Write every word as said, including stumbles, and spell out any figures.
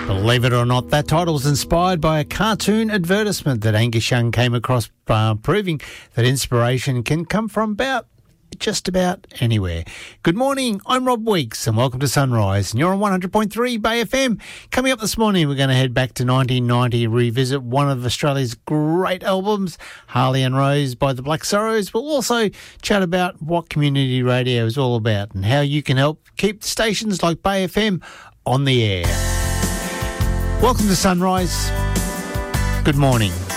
Believe it or not, that title was inspired by a cartoon advertisement that Angus Young came across, uh, proving that inspiration can come from about just about anywhere. Good morning, I'm Rob Weeks and welcome to Sunrise. And you're on one hundred point three Bay F M. Coming up this morning, we're going to head back to nineteen ninety, revisit one of Australia's great albums, Harley and Rose by the Black Sorrows. We'll also chat about what community radio is all about and how you can help keep stations like Bay F M on the air. Welcome to Sunrise. Good morning.